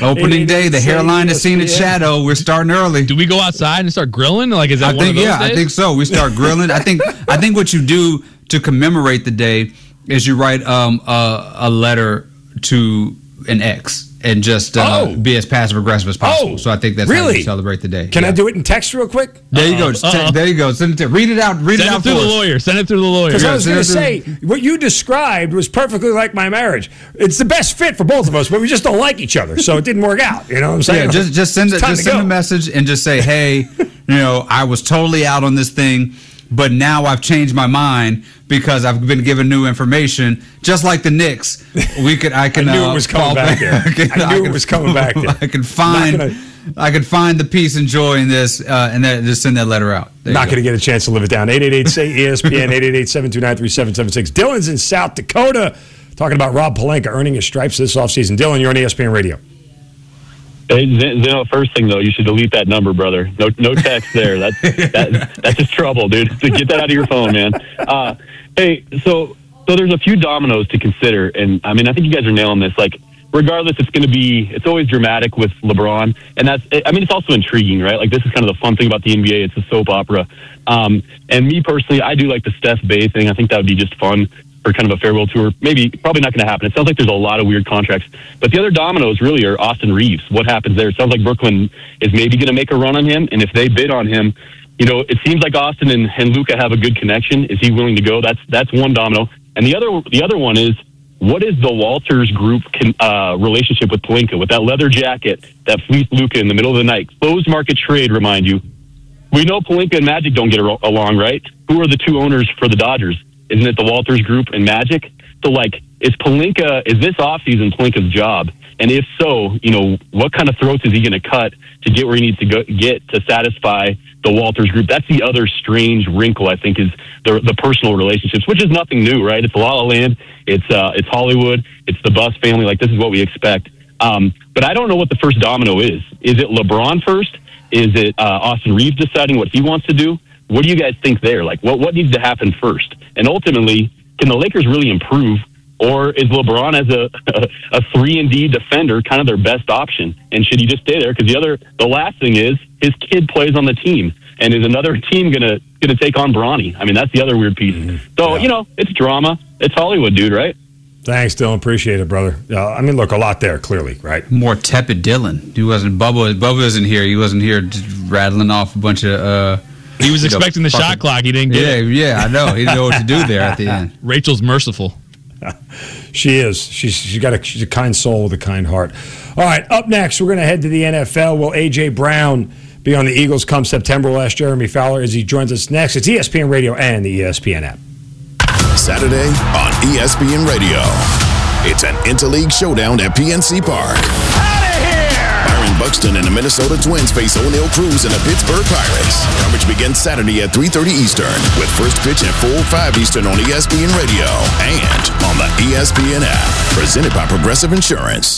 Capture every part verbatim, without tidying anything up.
Opening day, the hairline has seen its shadow. We're starting early. Do we go outside and start grilling? Like, is that I one think, of those yeah, days? I think so. We start grilling. I think I think what you do to commemorate the day is you write um, a, a letter to an ex and just uh, oh. be as passive aggressive as possible. Oh, so I think that's really? how you celebrate the day. Can yeah. I do it in text real quick? There you go. Just te- there you go. Send it to, read it out. Read Send it out it through for the us. lawyer. Send it through the lawyer. Because Yeah, I was going to send say, what you described was perfectly like my marriage. It's the best fit for both of us, but we just don't like each other, so it didn't work out. You know what I'm saying? Yeah, just just send it. It's time Just to send go. a message and just say, hey, you know, I was totally out on this thing, but now I've changed my mind because I've been given new information. Just like the Knicks, we could. I can. I knew uh, it was coming fall back there. I, can, I knew I it can- was coming back there. I can find. Not gonna- I can find the peace and joy in this, uh, and then just send that letter out. There Not you going to get a chance to live it down. eight eight eight, say E S P N, eight eight eight, seven two nine, three seven seven six. Dylan's in South Dakota talking about Rob Pelinka earning his stripes this offseason. Dylan, you're on E S P N Radio. Hey, Zeno, first thing, though, you should delete that number, brother. No no text there. That's that, that's just trouble, dude. So get that out of your phone, man. Uh, hey, so so there's a few dominoes to consider, and, I mean, I think you guys are nailing this. Like, regardless, it's going to be, it's always dramatic with LeBron, and that's, I mean, it's also intriguing, right? Like, this is kind of the fun thing about the N B A. It's a soap opera. Um, and me personally, I do like the Steph Bay thing. I think that would be just fun for kind of a farewell tour. Maybe, probably not going to happen. It sounds like there's a lot of weird contracts. But the other dominoes really are Austin Reeves. What happens there? It sounds like Brooklyn is maybe going to make a run on him, and if they bid on him, you know, it seems like Austin and, and Luka have a good connection. Is he willing to go? That's that's one domino. And the other the other one is, what is the Walters Group can, uh, relationship with Pelinka, with that leather jacket that fleeced Luka in the middle of the night? Closed market trade, remind you. We know Pelinka and Magic don't get ro- along, right? Who are the two owners for the Dodgers? Isn't it the Walters Group and Magic? So, like, is Pelinka, is this offseason Pelinka's job? And if so, you know, what kind of throats is he going to cut to get where he needs to go, get to satisfy the Walters Group? That's the other strange wrinkle, I think, is the the personal relationships, which is nothing new, right? It's La La Land, it's uh, it's Hollywood, it's the Buss family. Like, this is what we expect. Um, but I don't know what the first domino is. Is it LeBron first? Is it uh, Austin Reeves deciding what he wants to do? What do you guys think there? Like, what, what needs to happen first? And ultimately, can the Lakers really improve? Or is LeBron as a a three and D defender kind of their best option? And should he just stay there? Because the other, the last thing is his kid plays on the team, and is another team gonna gonna take on Bronny? I mean, that's the other weird piece. Mm-hmm. So yeah. you know, it's drama. It's Hollywood, dude, right? Thanks, Dylan. Appreciate it, brother. Uh, I mean, look, a lot there, clearly, right? More tepid Dylan. He wasn't Bubba. Bubba isn't here. He wasn't here just rattling off a bunch of. Uh, he was expecting know, the fucking, shot clock. He didn't get yeah, it. Yeah, I know. He didn't know what to do there at the end. Rachel's merciful. She is. She's she's got a she's a kind soul with a kind heart. All right, up next, we're going to head to the N F L. Will A J. Brown be on the Eagles come September? We'll ask Jeremy Fowler as he joins us next. It's E S P N Radio and the E S P N app. Saturday on E S P N Radio. It's an interleague showdown at P N C Park. Byron Buxton and the Minnesota Twins face O'Neal Cruz and the Pittsburgh Pirates. Coverage begins Saturday at three thirty Eastern with first pitch at four oh five Eastern on E S P N Radio and on the E S P N app. Presented by Progressive Insurance.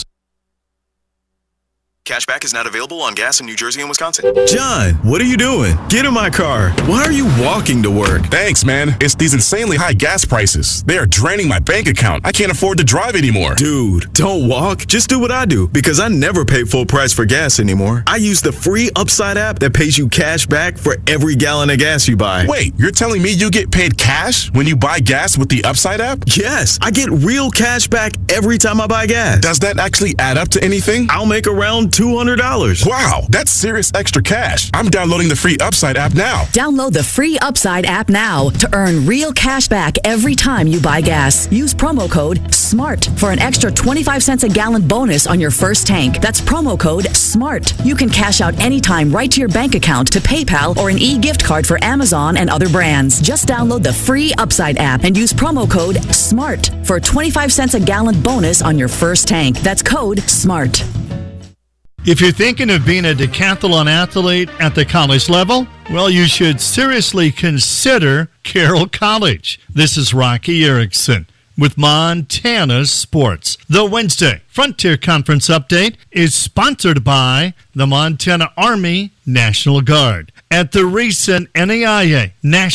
Cashback is not available on gas in New Jersey and Wisconsin. John, what are you doing? Get in my car. Why are you walking to work? Thanks, man. It's these insanely high gas prices. They are draining my bank account. I can't afford to drive anymore. Dude, don't walk. Just do what I do, because I never pay full price for gas anymore. I use the free Upside app that pays you cash back for every gallon of gas you buy. Wait, you're telling me you get paid cash when you buy gas with the Upside app? Yes, I get real cash back every time I buy gas. Does that actually add up to anything? I'll make around two hundred dollars. Wow, that's serious extra cash. I'm downloading the free Upside app now. Download the free Upside app now to earn real cash back every time you buy gas. Use promo code SMART for an extra twenty-five cents a gallon bonus on your first tank. That's promo code SMART. You can cash out anytime right to your bank account, to PayPal, or an e-gift card for Amazon and other brands. Just download the free Upside app and use promo code SMART for a twenty-five cents a gallon bonus on your first tank. That's code SMART. If you're thinking of being a decathlon athlete at the college level, well, you should seriously consider Carroll College. This is Rocky Erickson with Montana Sports. The Wednesday Frontier Conference Update is sponsored by the Montana Army National Guard. At the recent N A I A National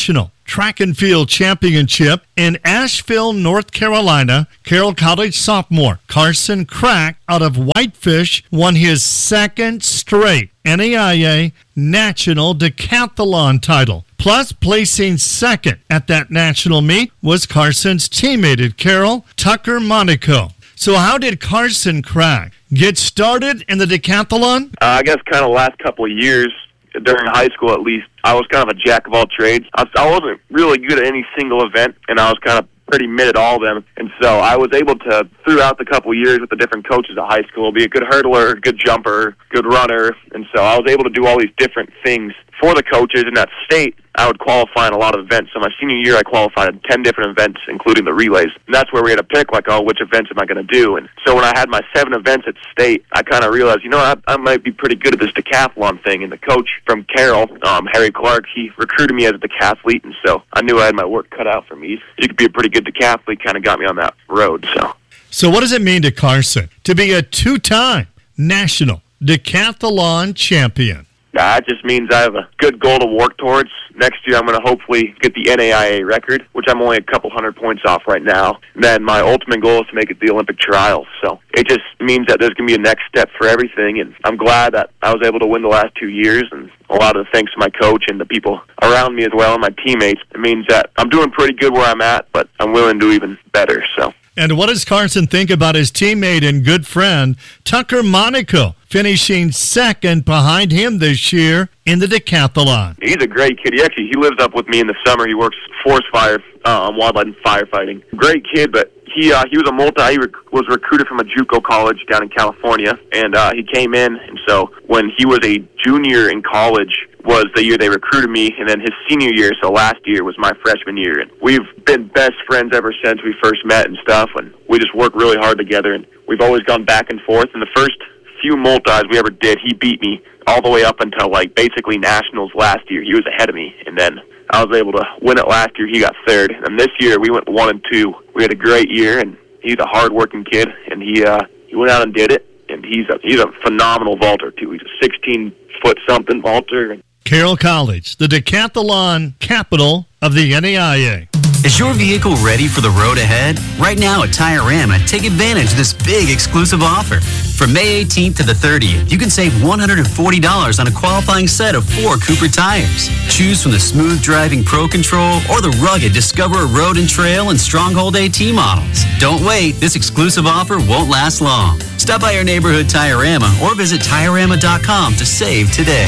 Track and Field Championship in Asheville, North Carolina, Carroll College sophomore Carson Crack out of Whitefish won his second straight N A I A National Decathlon title. Plus, placing second at that national meet was Carson's teammate at Carroll, Tucker Monaco. So how did Carson Crack get started in the decathlon? Uh, I guess kind of last couple of years, during high school at least, I was kind of a jack of all trades. I, was, I wasn't really good at any single event, and I was kind of pretty mid at all of them. And so I was able to, throughout the couple of years with the different coaches at high school, be a good hurdler, good jumper, good runner. And so I was able to do all these different things for the coaches in that state. I would qualify in a lot of events. So my senior year, I qualified in ten different events, including the relays. And that's where we had to pick, like, oh, which events am I going to do? And so when I had my seven events at state, I kind of realized, you know, I, I might be pretty good at this decathlon thing. And the coach from Carroll, um, Harry Clark, he recruited me as a decathlete. And so I knew I had my work cut out for me. You could be a pretty good decathlete, kind of got me on that road. So, so what does it mean to Carson to be a two-time national decathlon champion? That just means I have a good goal to work towards. Next year, I'm going to hopefully get the N A I A record, which I'm only a couple hundred points off right now. And then my ultimate goal is to make it to the Olympic trials. So it just means that there's going to be a next step for everything. And I'm glad that I was able to win the last two years. And a lot of the thanks to my coach and the people around me as well and my teammates. It means that I'm doing pretty good where I'm at, but I'm willing to do even better. So. And what does Carson think about his teammate and good friend, Tucker Monaco, finishing second behind him this year in the decathlon? He's a great kid. He actually he lives up with me in the summer. He works forest fire, uh, on wildlife and firefighting. Great kid, but he uh, he was a multi. He rec- was recruited from a JUCO college down in California, and uh, he came in. And so when he was a junior in college, was the year they recruited me, and then his senior year, so last year, was my freshman year. And we've been best friends ever since we first met and stuff, and we just work really hard together, and we've always gone back and forth. And the first few multis we ever did, he beat me all the way up until, like, basically nationals last year. He was ahead of me, and then I was able to win it last year. He got third, and this year we went one and two. We had a great year, and he's a hard-working kid, and he uh, he went out and did it, and he's a, he's a phenomenal vaulter, too. He's a sixteen-foot-something vaulter. Carroll College, the decathlon capital of the N A I A. Is your vehicle ready for the road ahead? Right now at Tire-Rama, take advantage of this big exclusive offer. From May eighteenth to the thirtieth, you can save one hundred forty dollars on a qualifying set of four Cooper tires. Choose from the smooth driving Pro Control or the rugged Discoverer Road and Trail and Stronghold AT models. Don't wait, this exclusive offer won't last long. Stop by your neighborhood Tire-Rama or visit Tire Rama dot com to save today.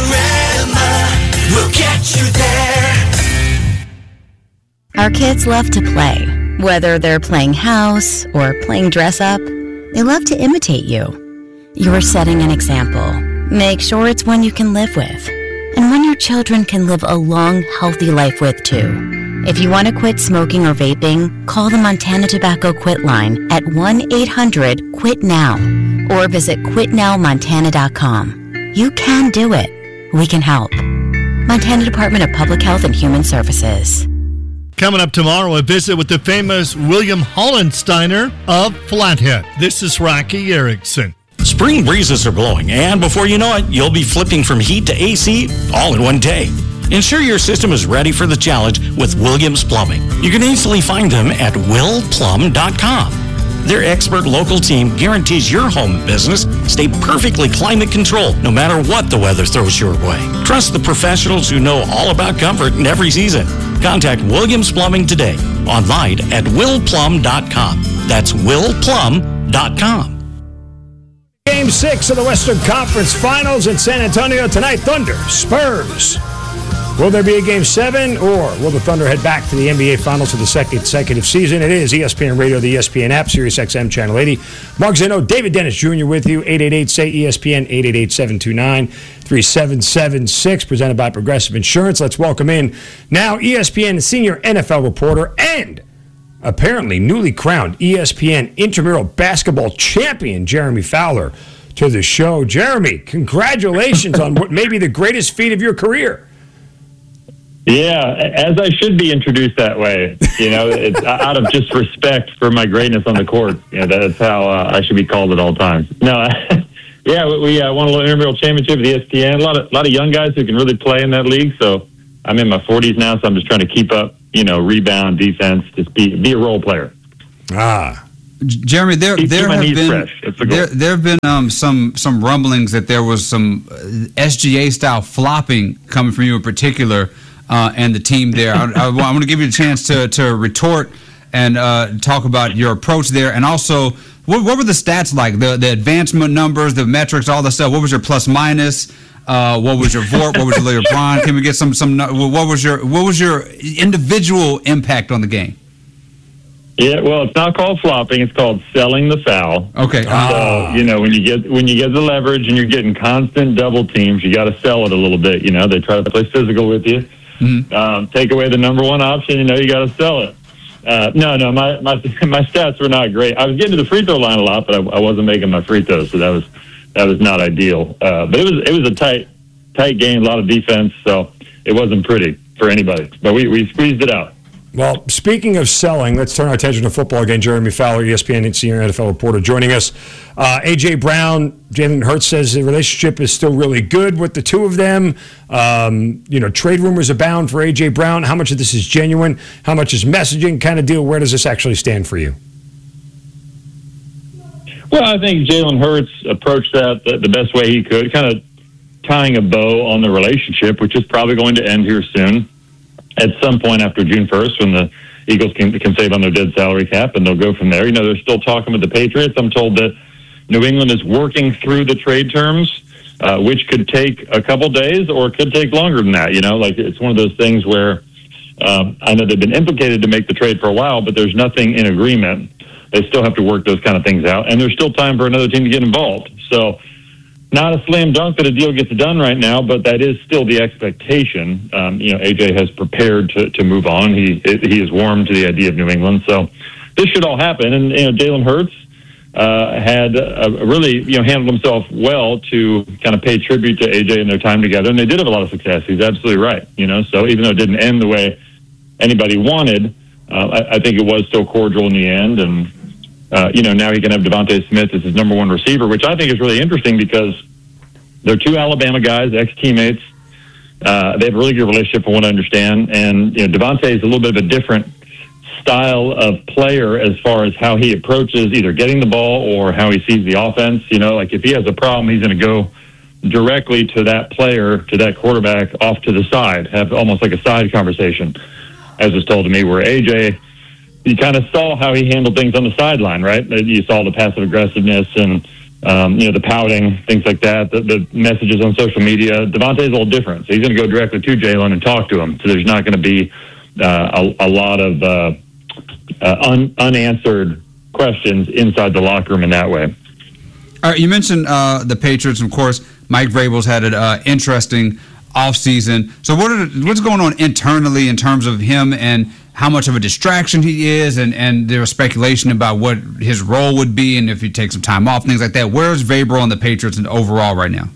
Tire-Rama, we'll get you there. Our kids love to play. Whether they're playing house or playing dress up, they love to imitate you. You're setting an example. Make sure it's one you can live with, and one your children can live a long, healthy life with, too. If you want to quit smoking or vaping, call the Montana Tobacco Quit line at one eight hundred quit now or visit quit now montana dot com. You can do it. We can help. Montana Department of Public Health and Human Services. Coming up tomorrow, a visit with the famous William Hollensteiner of Flathead. This is Rocky Erickson. Spring breezes are blowing, and before you know it, you'll be flipping from heat to A C all in one day. Ensure your system is ready for the challenge with Williams Plumbing. You can easily find them at will plumb dot com. Their expert local team guarantees your home and business stay perfectly climate controlled no matter what the weather throws your way. Trust the professionals who know all about comfort in every season. Contact Williams Plumbing today, online at will plumb dot com. That's will plumb dot com. Game six of the Western Conference Finals in San Antonio tonight. Thunder, Spurs. Will there be a Game seven, or will the Thunder head back to the N B A Finals for the second consecutive season? It is E S P N Radio, the E S P N app, Sirius X M Channel eighty. Mark Zeno, David Dennis Junior with you, eight eight eight, say E S P N, eight eight eight, seven two nine, three seven seven six, presented by Progressive Insurance. Let's welcome in now E S P N senior N F L reporter and apparently newly crowned E S P N intramural basketball champion, Jeremy Fowler, to the show. Jeremy, congratulations on what may be the greatest feat of your career. Yeah, as I should be introduced that way, you know, it's out of just respect for my greatness on the court. You know, that's how uh, I should be called at all times. No, yeah, we uh, won a little intramural championship at the E S P N. A lot of a lot of young guys who can really play in that league. So I'm in my forties now, so I'm just trying to keep up, you know, rebound, defense, just be be a role player. Ah. Jeremy, there Keep there my have knees been fresh. It's the goal. there there have been um, some some rumblings that there was some uh, S G A style flopping coming from you in particular, uh, and the team there. I, I, I'm going to give you a chance to to retort and uh, talk about your approach there, and also what, what were the stats like? The the advancement numbers, the metrics, all the stuff. What was your plus minus? Uh, what was your V O R P? What was your LeBron? Can we get some some? What was your what was your individual impact on the game? Yeah, well, it's not called flopping; it's called selling the foul. Okay. So Ah. you know when you get when you get the leverage and you're getting constant double teams, you got to sell it a little bit. You know they try to play physical with you. Mm-hmm. Um, take away the number one option, you know you got to sell it. Uh, no, no, my, my my stats were not great. I was getting to the free throw line a lot, but I, I wasn't making my free throws, so that was that was not ideal. Uh, but it was it was a tight tight game, a lot of defense, so it wasn't pretty for anybody. But we, we squeezed it out. Well, speaking of selling, let's turn our attention to football again. Jeremy Fowler, E S P N and senior N F L reporter, joining us. Uh, A J. Brown, Jalen Hurts says the relationship is still really good with the two of them. Um, you know, trade rumors abound for A J. Brown. How much of this is genuine? How much is messaging kind of deal? Where does this actually stand for you? Well, I think Jalen Hurts approached that the, the best way he could, kind of tying a bow on the relationship, which is probably going to end here soon. At some point after June first, when the Eagles can, can save on their dead salary cap, and they'll go from there. You know, they're still talking with the Patriots. I'm told that New England is working through the trade terms, uh, which could take a couple days or it could take longer than that. You know, like it's one of those things where um, I know they've been implicated to make the trade for a while, but there's nothing in agreement. They still have to work those kind of things out, and there's still time for another team to get involved. So, not a slam dunk that a deal gets done right now, but that is still the expectation. Um, you know, A J has prepared to, to move on. He he is warm to the idea of New England, so this should all happen. And you know, Jalen Hurts uh, had uh, really you know handled himself well to kind of pay tribute to A J in their time together, and they did have a lot of success. He's absolutely right. You know, so even though it didn't end the way anybody wanted, uh, I, I think it was still cordial in the end. And Uh, you know, now he can have Devontae Smith as his number one receiver, which I think is really interesting because they're two Alabama guys, ex-teammates. Uh, they have a really good relationship from what I understand. And, you know, Devontae is a little bit of a different style of player as far as how he approaches either getting the ball or how he sees the offense. You know, like if he has a problem, he's going to go directly to that player, to that quarterback off to the side, have almost like a side conversation, as was told to me, where A J... you kind of saw how he handled things on the sideline, right? You saw the passive aggressiveness and, um, you know, the pouting, things like that, the, the messages on social media. Devontae's a little different. So he's going to go directly to Jalen and talk to him. So there's not going to be uh, a, a lot of uh, uh, un, unanswered questions inside the locker room in that way. All right, you mentioned uh, the Patriots, of course. Mike Vrabel's had an uh, interesting offseason. So what are the, what's going on internally in terms of him and how much of a distraction he is, and, and there was speculation about what his role would be and if he'd take some time off, things like that. Where's Vrabel and the Patriots overall right now?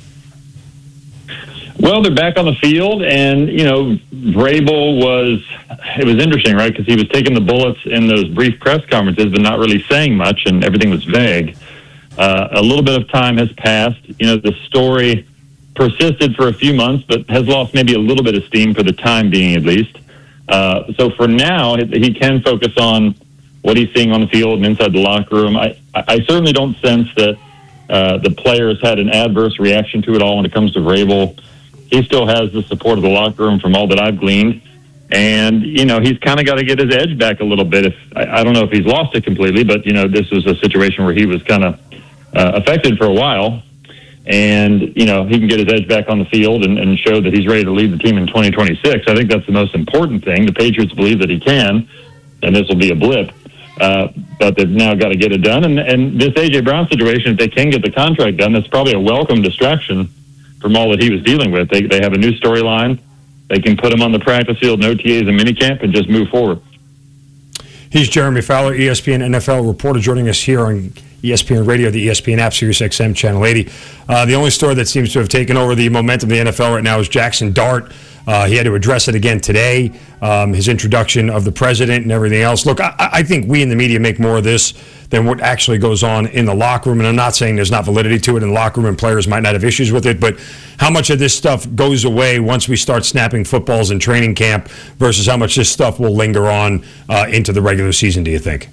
Well, they're back on the field, and, you know, Vrabel was, it was interesting, right, because he was taking the bullets in those brief press conferences but not really saying much, and everything was vague. Uh, a little bit of time has passed. You know, the story persisted for a few months but has lost maybe a little bit of steam for the time being at least. Uh, so for now, he can focus on what he's seeing on the field and inside the locker room. I, I certainly don't sense that uh, the players had an adverse reaction to it all when it comes to Vrabel. He still has the support of the locker room from all that I've gleaned. And, you know, he's kind of got to get his edge back a little bit. If I, I don't know if he's lost it completely, but, you know, this was a situation where he was kind of uh, affected for a while. And, you know, he can get his edge back on the field and, and show that he's ready to lead the team in twenty twenty-six. I think that's the most important thing. The Patriots believe that he can, and this will be a blip. Uh, but they've now got to get it done. And, and this A J. Brown situation, if they can get the contract done, that's probably a welcome distraction from all that he was dealing with. They, they have a new storyline. They can put him on the practice field, no O T As and minicamp, and just move forward. He's Jeremy Fowler, E S P N N F L reporter, joining us here on E S P N Radio, the E S P N app, Sirius X M Channel eighty. Uh, the only story that seems to have taken over the momentum of the N F L right now is Jackson Dart. Uh, he had to address it again today, um, his introduction of the president and everything else. Look, I, I think we in the media make more of this than what actually goes on in the locker room. And I'm not saying there's not validity to it in the locker room and players might not have issues with it, but how much of this stuff goes away once we start snapping footballs in training camp versus how much this stuff will linger on uh, into the regular season, do you think?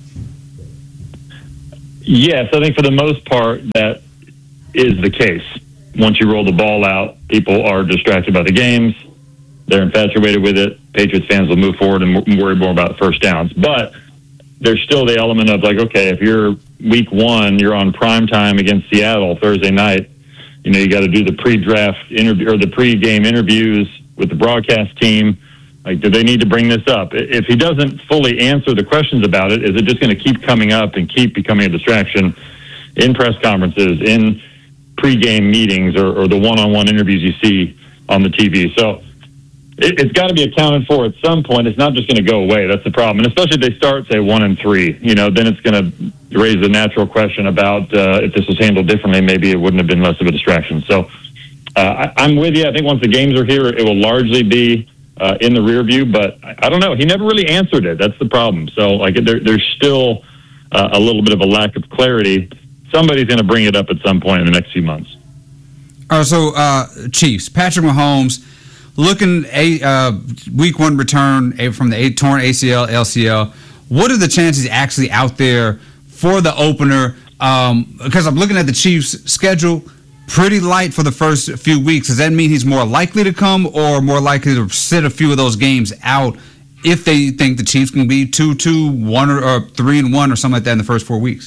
Yes, I think for the most part that is the case. Once you roll the ball out, people are distracted by the games. They're infatuated with it. Patriots fans will move forward and worry more about first downs. But there's still the element of like, okay, if you're week one, you're on prime time against Seattle Thursday night, you know, you got to do the pre-draft interview or the pre-game interviews with the broadcast team. Like, do they need to bring this up? If he doesn't fully answer the questions about it, is it just going to keep coming up and keep becoming a distraction in press conferences, in pre-game meetings, or, or the one-on-one interviews you see on the T V? So it, it's got to be accounted for at some point. It's not just going to go away. That's the problem. And especially if they start, say, one and three, you know, then it's going to raise the natural question about uh, if this was handled differently, maybe it wouldn't have been less of a distraction. So uh, I, I'm with you. I think once the games are here, it will largely be uh, in the rear view. But I, I don't know. He never really answered it. That's the problem. So like there, there's still uh, a little bit of a lack of clarity. Somebody's going to bring it up at some point in the next few months. All right, so uh, Chiefs, Patrick Mahomes, looking a uh, week one return from the eight, torn A C L, L C L. What are the chances actually out there for the opener? Um, because I'm looking at the Chiefs' schedule, pretty light for the first few weeks. Does that mean he's more likely to come or more likely to sit a few of those games out if they think the Chiefs can be two, two, one, or, or three and one or something like that in the first four weeks?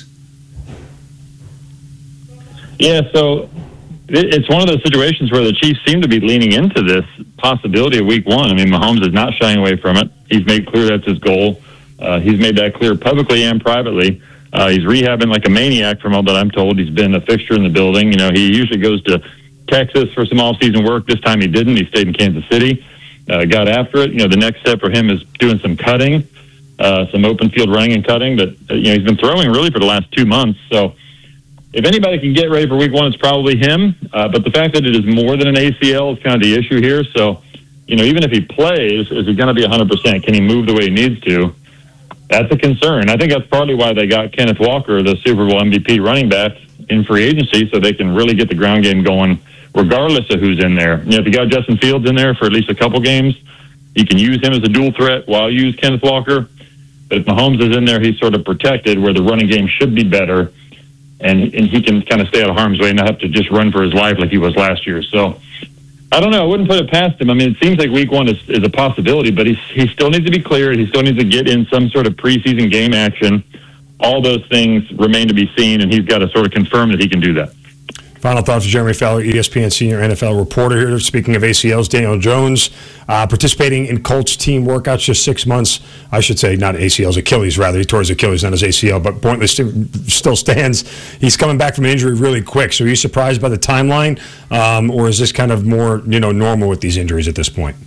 Yeah, so it's one of those situations where the Chiefs seem to be leaning into this possibility of week one. I mean, Mahomes is not shying away from it. He's made clear that's his goal. Uh, he's made that clear publicly and privately. Uh, he's rehabbing like a maniac from all that I'm told. He's been a fixture in the building. You know, he usually goes to Texas for some off-season work. This time he didn't. He stayed in Kansas City, uh, got after it. You know, the next step for him is doing some cutting, uh, some open field running and cutting. But, uh, you know, he's been throwing really for the last two months. So, if anybody can get ready for week one, it's probably him. Uh, but the fact that it is more than an A C L is kind of the issue here. So, you know, even if he plays, is he going to be one hundred percent? Can he move the way he needs to? That's a concern. I think that's partly why they got Kenneth Walker, the Super Bowl M V P running back, in free agency, so they can really get the ground game going regardless of who's in there. You know, if you got Justin Fields in there for at least a couple games, you can use him as a dual threat while you use Kenneth Walker. But if Mahomes is in there, he's sort of protected where the running game should be better. And and he can kind of stay out of harm's way and not have to just run for his life like he was last year. So, I don't know. I wouldn't put it past him. I mean, it seems like week one is, is a possibility, but he's, he still needs to be cleared. He still needs to get in some sort of preseason game action. All those things remain to be seen, and he's got to sort of confirm that he can do that. Final thoughts of Jeremy Fowler, E S P N senior N F L reporter here. Speaking of A C Ls, Daniel Jones uh, participating in Colts team workouts, just six months. I should say not A C Ls, Achilles rather. He tore his Achilles, not his A C L, but pointless still stands. He's coming back from an injury really quick. So are you surprised by the timeline, um, or is this kind of more you know normal with these injuries at this point?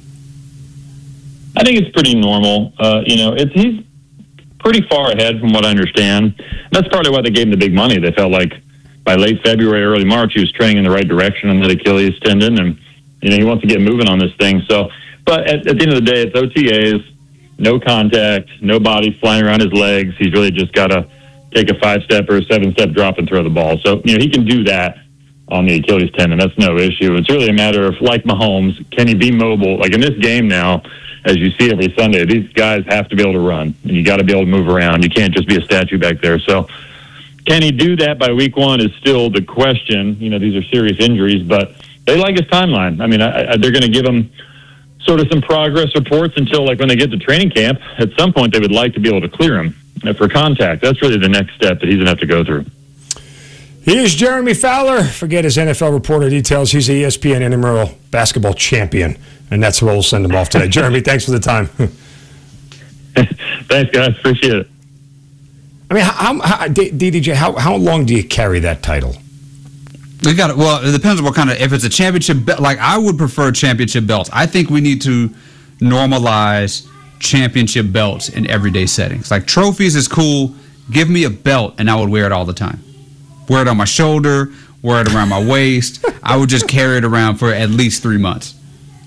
I think it's pretty normal. Uh, you know, it's he's pretty far ahead from what I understand. That's partly why they gave him the big money. They felt like by late February, early March, he was training in the right direction on that Achilles tendon, and you know he wants to get moving on this thing. So, but at, at the end of the day, it's O T As, no contact, no body flying around his legs. He's really just got to take a five-step or a seven-step drop and throw the ball. So, you know, he can do that on the Achilles tendon. That's no issue. It's really a matter of, like Mahomes, can he be mobile? Like in this game now, as you see every Sunday, these guys have to be able to run, and you got to be able to move around. You can't just be a statue back there. So, can he do that by week one is still the question. You know, these are serious injuries, but they like his timeline. I mean, I, I, they're going to give him sort of some progress reports until, like, when they get to training camp. At some point, they would like to be able to clear him for contact. That's really the next step that he's going to have to go through. Here's Jeremy Fowler. Forget his N F L reporter details. He's the E S P N intramural basketball champion, and that's where we'll send him off today. Jeremy, thanks for the time. Thanks, guys. Appreciate it. I mean, how, how, D D J, how, how long do you carry that title? We got well. It depends on what kind of. If it's a championship belt, like I would prefer championship belts. I think we need to normalize championship belts in everyday settings. Like trophies is cool. Give me a belt, and I would wear it all the time. Wear it on my shoulder. Wear it around my waist. I would just carry it around for at least three months.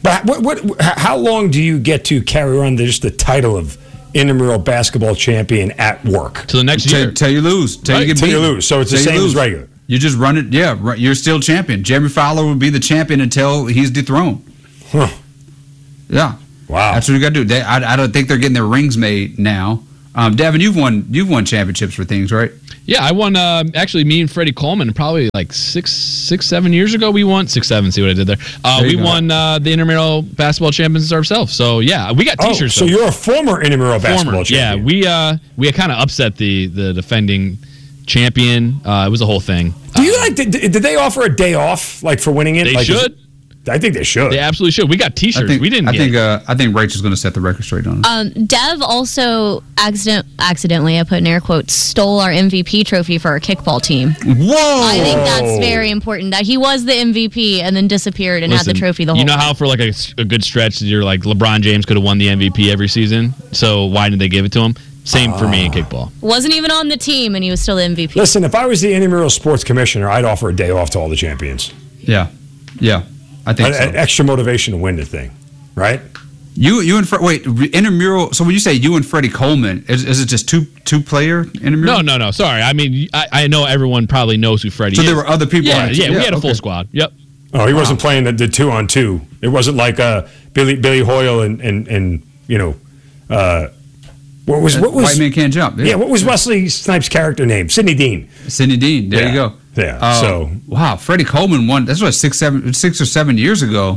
But what, what, how long do you get to carry around the, just the title of intramural basketball champion at work? To the next Till- year. Till you lose. Till Right, you get till you beat. lose. So it's the Till you same as lose. regular. You just run it. Yeah, right, you're still champion. Jeremy Fowler will be the champion until he's dethroned. Huh. Yeah. Wow. That's what you got to do. They, I, I don't think they're getting their rings made now. Um, Devin, you've won you've won championships for things, right? Yeah, I won. Uh, actually, me and Freddie Coleman probably like six, six, seven years ago. We won six, seven. See what I did there? Uh, There you we go. won uh, the intramural basketball champions ourselves. So yeah, we got Oh, T-shirts. so though. you're a former intramural basketball Former, champion. Yeah, we uh, we kind of upset the the defending champion. Uh, it was a whole thing. Do you like? Did, did they offer a day off, like for winning it? They Like, is should. it- I think they should. They absolutely should. We got T-shirts. I think we didn't. I get think uh, I think Rachel's going to set the record straight on it. Um, Dev also accident accidentally, I put in air quotes, stole our M V P trophy for our kickball team. Whoa! I think that's very important. That he was the M V P and then disappeared and had Listen, the trophy the whole You know time. how for like a, a good stretch, you're like LeBron James could have won the M V P every season. So why did they give it to him? Same for me in kickball. Wasn't even on the team and he was still the M V P. Listen, if I was the intramural sports commissioner, I'd offer a day off to all the champions. Yeah, yeah, I think An- so. an extra motivation to win the thing, right? You you and Fre- wait re- intramural. So when you say you and Freddie Coleman, is, is it just two two player intramural? No, no, no. Sorry. I mean, I, I know everyone probably knows who Freddie So is. there were other people Yeah, on it, yeah. too. We Yeah, had a full okay. squad. Yep. Oh, he wasn't playing the, the two on two. It wasn't like uh, Billy Billy Hoyle and and, and you know, uh, what was what was White Man Can't Jump? Yeah. what was Wesley Snipes' character name? Sidney Dean. Sidney Dean. There Yeah. you go. Yeah, Uh, so- wow, Freddie Coleman won. That's what six seven six or seven years ago.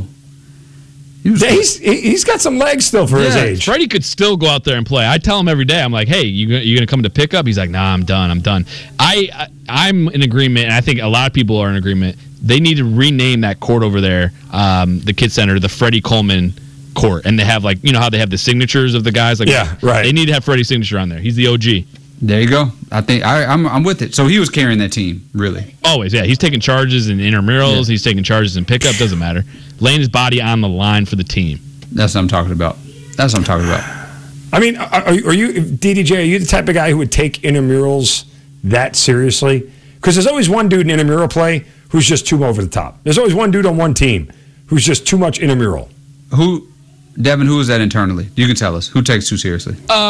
He was Yeah, he's he- he's got some legs still for his Yeah, age. Freddie could still go out there and play. I tell him every day. I'm like, hey, you gonna- you gonna come to pick up? He's like, nah, I'm done. I'm done. I, I I'm in agreement, and I think a lot of people are in agreement. They need to rename that court over there, um, the Kid Center, the Freddie Coleman court, and they have like you know how they have the signatures of the guys. Like, Yeah, right. They need to have Freddie's signature on there. He's the O G. There you go. I think I, I'm I'm with it. So he was carrying that team, really. Always, yeah. He's taking charges in intramurals. He's taking charges in pickup. Doesn't matter. Laying his body on the line for the team. That's what I'm talking about. That's what I'm talking about. I mean, are, are you D D J? Are you the type of guy who would take intramurals that seriously? Because there's always one dude in intramural play who's just too over the top. There's always one dude on one team who's just too much intramural. Who, Devin? Who is that internally? You can tell us. Who takes too seriously?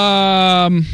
Um,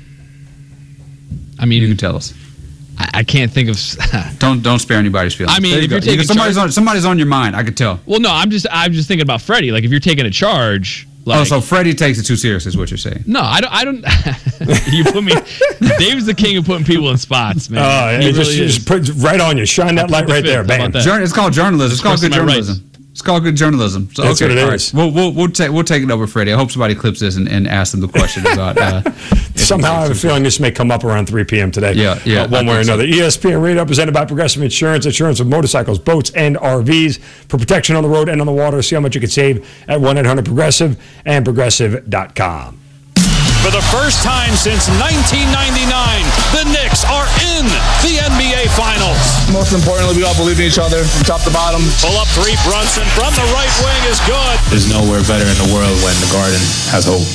I mean, you can tell us. I, I can't think of. Don't don't spare anybody's feelings. I mean, There you if go. you're taking You- somebody's charge- on somebody's on your mind. I could tell. Well, no, I'm just I'm just thinking about Freddie. Like if you're taking a charge, like oh, so Freddie takes it too serious, is what you're saying? no, I don't. I don't. You put me. Dave's the king of putting people in spots, man. Oh, He it just, really is. just put right on you. Shine that I light plead the right there, fifth. How bam. about that? Jour- it's called journalism. It's called good Expressing my journalism. It's called good journalism. So, That's okay, what it all is. right. We'll we'll we'll take we'll take it over, Freddie. I hope somebody clips this and, and asks him the question about. Uh, Somehow I have a feeling this may come up around three p.m. today. Yeah, yeah, Uh, one I way or think so. another. E S P N Radio presented by Progressive Insurance. Insurance of motorcycles, boats, and R Vs for protection on the road and on the water. See how much you can save at one eight hundred progressive and progressive dot com. For the first time since nineteen ninety-nine, the Knicks are in the N B A Finals. Most importantly, we all believe in each other from top to bottom. Pull up three, Brunson from the right wing is good. There's nowhere better in the world when the Garden has hope.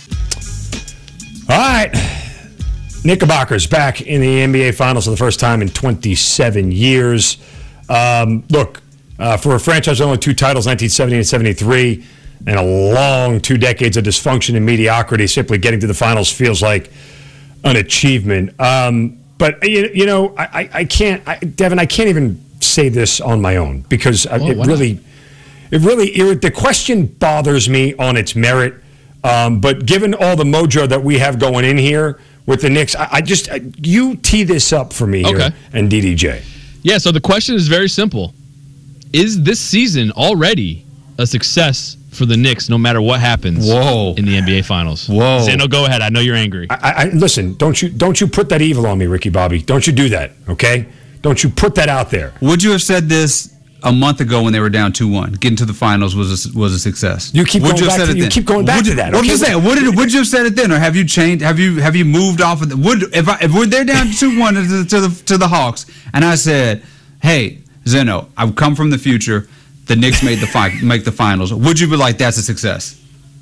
All right. Knickerbockers back in the N B A Finals for the first time in twenty-seven years. Um, look, uh, for a franchise with only two titles, nineteen seventy and seventy-three, and a long two decades of dysfunction and mediocrity, simply getting to the finals feels like an achievement. Um, but, you, you know, I, I, I can't, I, Devin, I can't even say this on my own because I- Oh, it why not? really, it really, it, the question bothers me on its merit. Um, but given all the mojo that we have going in here with the Knicks, I, I just, I, you tee this up for me here Okay. and D D J. Yeah. So the question is very simple: is this season already a success for the Knicks, no matter what happens Whoa. in the N B A Finals? Whoa. Zeno, go ahead. I know you're angry. I, I, listen, don't you, don't you put that evil on me, Ricky Bobby. Don't you do that, okay? Don't you put that out there. Would you have said this a month ago when they were down two one? Getting to the finals was a, was a success. You keep Would going you have back said to- it you then? keep going back Would to you- that, What I'm okay? just saying. Would, it, would you have said it then, or have you changed? Have you have you moved off of the? Would if I, if we're there down two one to, the- to the to the Hawks, and I said, hey Zeno, I've come from the future. The Knicks made the fi- make the finals. Would you be like, that's a success?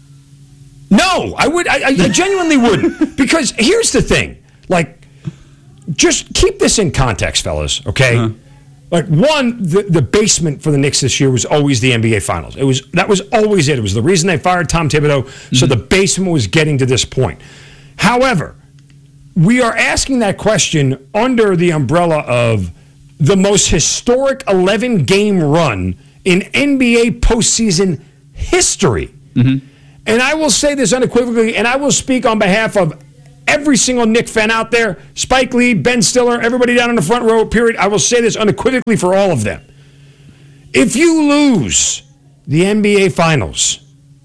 No, I would. I, I genuinely wouldn't. Because here's the thing: like, just keep this in context, fellas. Okay, Uh-huh. Like, one, the, the basement for the Knicks this year was always the N B A Finals. It was That was always it. It was the reason they fired Tom Thibodeau, mm-hmm. so the basement was getting to this point. However, we are asking that question under the umbrella of the most historic eleven-game run in N B A postseason history. Mm-hmm. And I will say this unequivocally, and I will speak on behalf of every single Knick fan out there, Spike Lee, Ben Stiller, everybody down in the front row, period. I will say this unequivocally for all of them. If you lose the N B A Finals,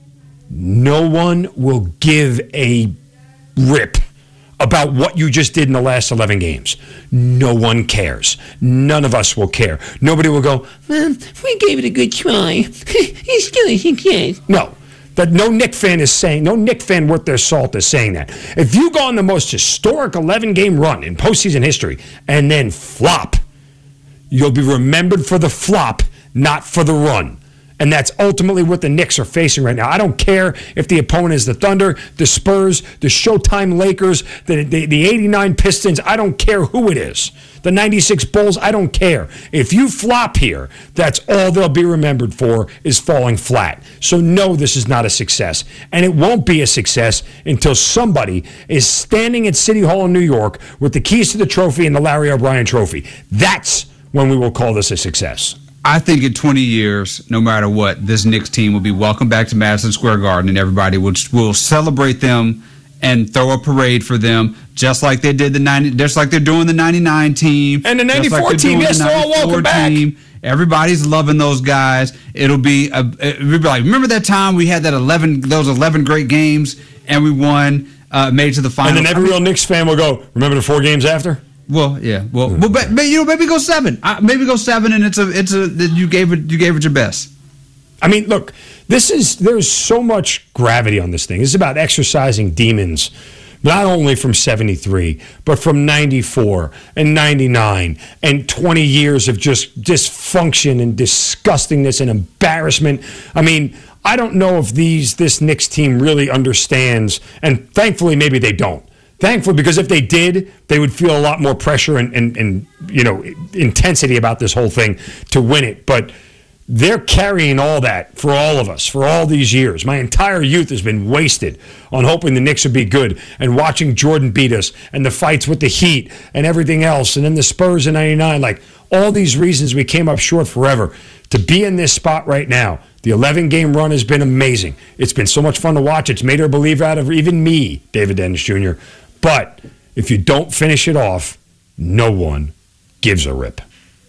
no one will give a rip about what you just did in the last eleven games. No one cares. None of us will care. Nobody will go, well, we gave it a good try. It's still a success. No. That no Knick fan is saying, no Knick fan worth their salt is saying that. If you go on the most historic eleven-game run in postseason history and then flop, you'll be remembered for the flop, not for the run. And that's ultimately what the Knicks are facing right now. I don't care if the opponent is the Thunder, the Spurs, the Showtime Lakers, the, the, the eighty-nine Pistons. I don't care who it is. The ninety-six Bulls, I don't care. If you flop here, that's all they'll be remembered for is falling flat. So no, this is not a success. And it won't be a success until somebody is standing at City Hall in New York with the keys to the trophy and the Larry O'Brien trophy. That's when we will call this a success. I think in twenty years, no matter what, this Knicks team will be welcomed back to Madison Square Garden, and everybody will, will celebrate them and throw a parade for them, just like they did the ninety, just like they're doing the ninety-nine team and the ninety-four like team. Yes, they're all welcome back. Team. Everybody's loving those guys. It'll be a, it'll be like, remember that time we had that eleven, those eleven great games, and we won, uh, made it to the final. And then every I mean, real Knicks fan will go, remember the four games after? Well, yeah. Well, well but, but you know, maybe go seven. Uh, maybe go seven, and it's a, it's a. You gave it, you gave it your best. I mean, look, this is there's so much gravity on this thing. This is about exercising demons, not only from seventy-three, but from ninety-four and ninety-nine, and twenty years of just dysfunction and disgustingness and embarrassment. I mean, I don't know if these this Knicks team really understands, and thankfully, maybe they don't. Thankfully, because if they did, they would feel a lot more pressure and, and, and you know intensity about this whole thing to win it. But they're carrying all that for all of us for all these years. My entire youth has been wasted on hoping the Knicks would be good and watching Jordan beat us and the fights with the Heat and everything else. And then the Spurs in ninety-nine, like all these reasons we came up short forever. To be in this spot right now, the eleven-game run has been amazing. It's been so much fun to watch. It's made her believe out of even me, David Dennis Junior But if you don't finish it off, no one gives a rip.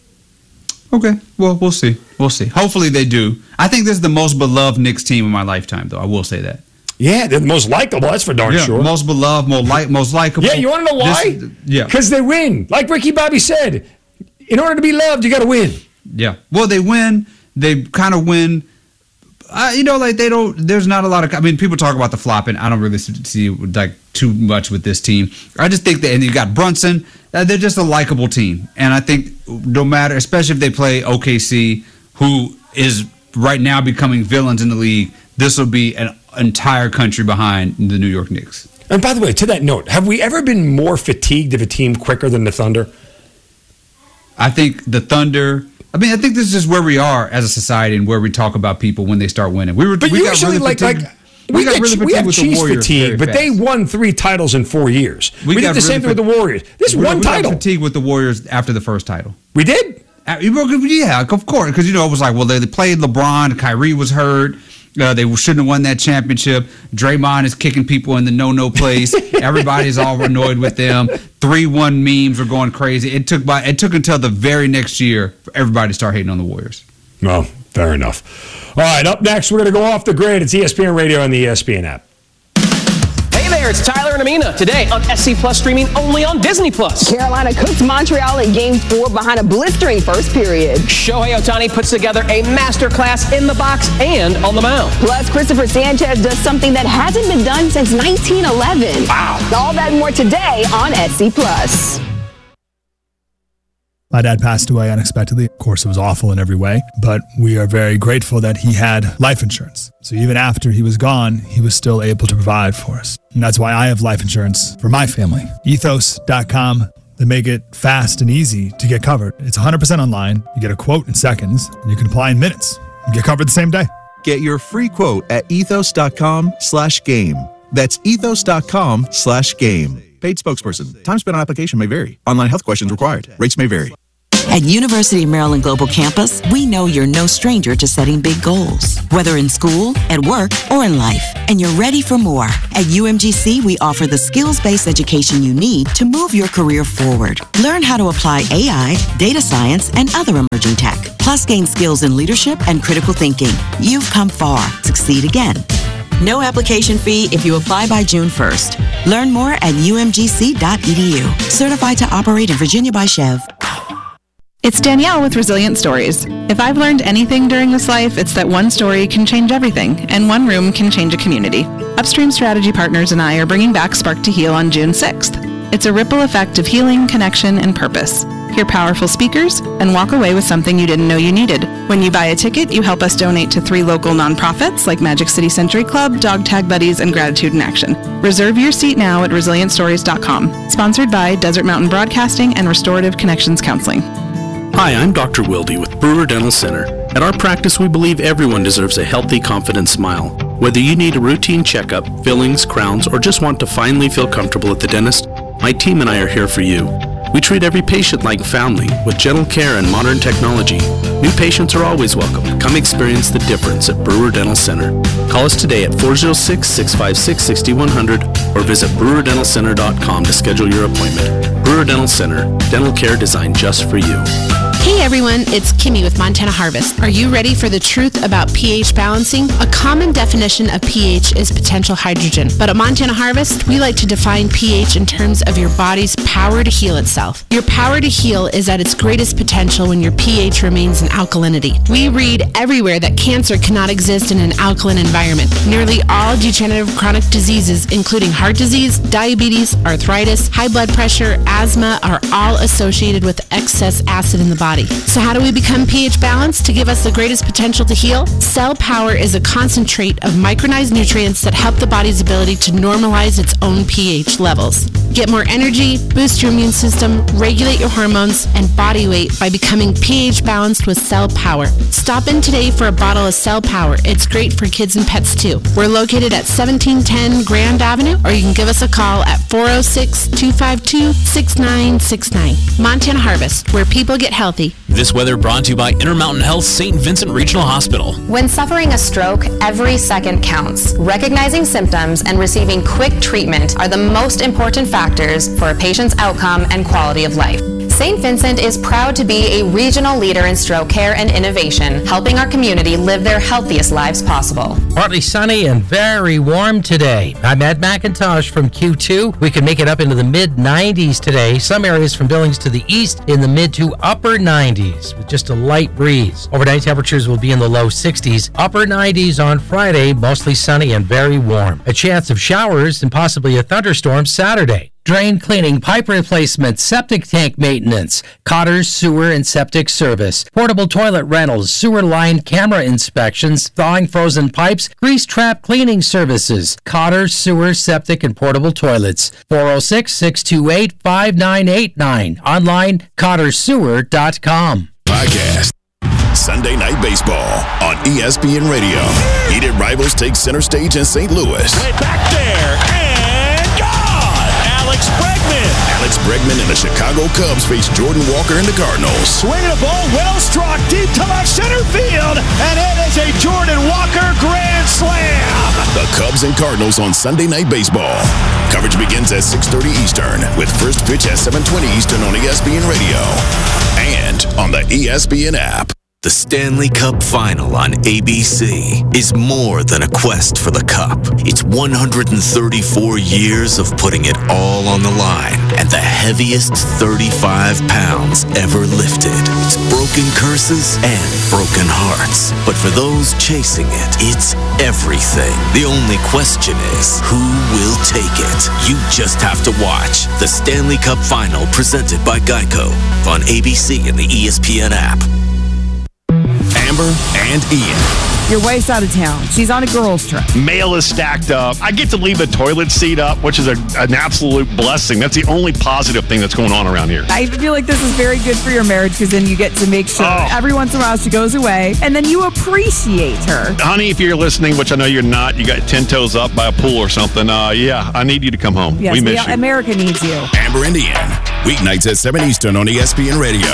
Okay, well, we'll see. We'll see. Hopefully they do. I think this is the most beloved Knicks team in my lifetime, though. I will say that. Yeah, they're the most likable. That's for darn yeah, sure. Most beloved, most, like, most likable. Yeah, you want to know why? This, yeah. Because they win. Like Ricky Bobby said, in order to be loved, you got to win. Yeah. Well, they win. They kind of win. Uh, you know, like they don't. There's not a lot of. I mean, people talk about the flopping. I don't really see like too much with this team. I just think that, and you got Brunson. Uh, they're just a likable team, and I think no matter, especially if they play O K C, who is right now becoming villains in the league, this will be an entire country behind the New York Knicks. And by the way, to that note, have we ever been more fatigued of a team quicker than the Thunder? I think the Thunder. I mean, I think this is just where we are as a society and where we talk about people when they start winning. We were, but we usually, got really like, like we, we, got get, really we have with cheese the Warriors fatigue, but fast. they won three titles in four years. We, we did the really same thing with the Warriors. This we, one we title. We got fatigued with the Warriors after the first title. We did? Uh, yeah, of course, because you know it was like, well, they, they played LeBron, Kyrie was hurt. Uh, they shouldn't have won that championship. Draymond is kicking people in the no-no place. Everybody's all annoyed with them. three one memes are going crazy. It took by it took until the very next year for everybody to start hating on the Warriors. Well, fair enough. All right, up next, we're going to go off the grid. It's E S P N Radio and the E S P N app. Hey there, it's Tyler and Amina. Today on S C Plus, streaming only on Disney Plus. Carolina cooks Montreal in game four behind a blistering first period. Shohei Ohtani puts together a masterclass in the box and on the mound. Plus, Christopher Sanchez does something that hasn't been done since nineteen eleven. Wow. All that and more today on S C Plus. My dad passed away unexpectedly. Of course, it was awful in every way, but we are very grateful that he had life insurance. So even after he was gone, he was still able to provide for us. And that's why I have life insurance for my family. Ethos dot com that make it fast and easy to get covered. It's one hundred percent online. You get a quote in seconds, and you can apply in minutes. You get covered the same day. Get your free quote at ethos.com slash game. That's ethos.com slash game. Paid spokesperson. Time spent on application may vary. Online health questions required. Rates may vary. At University of Maryland Global Campus, we know you're no stranger to setting big goals, whether in school, at work, or in life, and you're ready for more. At U M G C, we offer the skills-based education you need to move your career forward. Learn how to apply A I, data science, and other emerging tech, plus gain skills in leadership and critical thinking. You've come far. Succeed again. No application fee if you apply by June first. Learn more at u m g c dot e d u. Certified to operate in Virginia by Chev. It's Danielle with Resilient Stories. If I've learned anything during this life, it's that one story can change everything, and one room can change a community. Upstream Strategy Partners and I are bringing back Spark to Heal on June sixth. It's a ripple effect of healing, connection, and purpose. Hear powerful speakers and walk away with something you didn't know you needed. When you buy a ticket, you help us donate to three local nonprofits like Magic City Century Club, Dog Tag Buddies, and Gratitude in Action. Reserve your seat now at resilient stories dot com. Sponsored by Desert Mountain Broadcasting and Restorative Connections Counseling. Hi, I'm Doctor Wilde with Brewer Dental Center. At our practice, we believe everyone deserves a healthy, confident smile. Whether you need a routine checkup, fillings, crowns, or just want to finally feel comfortable at the dentist, my team and I are here for you. We treat every patient like family with gentle care and modern technology. New patients are always welcome. Come experience the difference at Brewer Dental Center. Call us today at four oh six, six five six, six one zero zero or visit brewer dental center dot com to schedule your appointment. Brewer Dental Center, dental care designed just for you. Hey everyone, it's Kimmy with Montana Harvest. Are you ready for the truth about pH balancing? A common definition of pH is potential hydrogen. But at Montana Harvest, we like to define pH in terms of your body's power to heal itself. Your power to heal is at its greatest potential when your pH remains in alkalinity. We read everywhere that cancer cannot exist in an alkaline environment. Nearly all degenerative chronic diseases, including heart disease, diabetes, arthritis, high blood pressure, asthma, are all associated with excess acid in the body. So how do we become pH balanced to give us the greatest potential to heal? Cell Power is a concentrate of micronized nutrients that help the body's ability to normalize its own pH levels. Get more energy, boost your immune system, regulate your hormones and body weight by becoming pH balanced with Cell Power. Stop in today for a bottle of Cell Power. It's great for kids and pets too. We're located at seventeen ten Grand Avenue, or you can give us a call at four oh six, two five two, six nine six nine. Montana Harvest, where people get healthy. This weather brought to you by Intermountain Health Saint Vincent Regional Hospital. When suffering a stroke, every second counts. Recognizing symptoms and receiving quick treatment are the most important factors for a patient's outcome and quality of life. Saint Vincent is proud to be a regional leader in stroke care and innovation, helping our community live their healthiest lives possible. Partly sunny and very warm today. I'm Ed McIntosh from Q two. We can make it up into the mid nineties today. Some areas from Billings to the east in the mid to upper nineties with just a light breeze. Overnight temperatures will be in the low sixties. Upper nineties on Friday, mostly sunny and very warm. A chance of showers and possibly a thunderstorm Saturday. Drain cleaning, pipe replacement, septic tank maintenance, Cotter's sewer and septic service, portable toilet rentals, sewer line camera inspections, thawing frozen pipes, grease trap cleaning services, Cotter's sewer, septic, and portable toilets. four oh six, six two eight, five nine eight nine. Online, cotter sewer dot com. Podcast. Sunday Night Baseball on E S P N Radio. Heated rivals take center stage in Saint Louis. Way back there, and gone! Alex Bregman. Alex Bregman and the Chicago Cubs face Jordan Walker and the Cardinals. Swinging a ball, well struck deep to left center field, and it is a Jordan Walker grand slam. The Cubs and Cardinals on Sunday Night Baseball. Coverage begins at six thirty Eastern with first pitch at seven twenty Eastern on E S P N Radio and on the E S P N app. The Stanley Cup Final on A B C is more than a quest for the cup. It's one hundred thirty-four years of putting it all on the line and the heaviest thirty-five pounds ever lifted. It's broken curses and broken hearts. But for those chasing it, it's everything. The only question is, who will take it? You just have to watch the Stanley Cup Final presented by Geico on A B C and the E S P N app. Amber and Ian. Your wife's out of town. She's on a girls' trip. Mail is stacked up. I get to leave the toilet seat up, which is a, an absolute blessing. That's the only positive thing that's going on around here. I feel like this is very good for your marriage because then you get to make sure oh. every once in a while she goes away, and then you appreciate her. Honey, if you're listening, which I know you're not, you got ten toes up by a pool or something, uh, yeah, I need you to come home. Yes, we miss the, you. America needs you. Amber and Ian, weeknights at seven Eastern on E S P N Radio.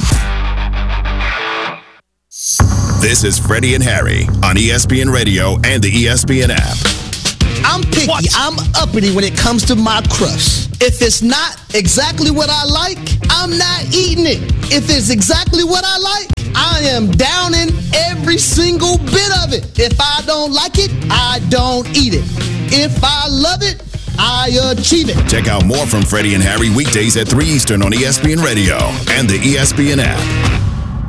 This is Freddie and Harry on E S P N Radio and the E S P N app. I'm picky. What? I'm uppity when it comes to my crust. If it's not exactly what I like, I'm not eating it. If it's exactly what I like, I am downing every single bit of it. If I don't like it, I don't eat it. If I love it, I achieve it. Check out more from Freddie and Harry weekdays at three Eastern on E S P N Radio and the E S P N app.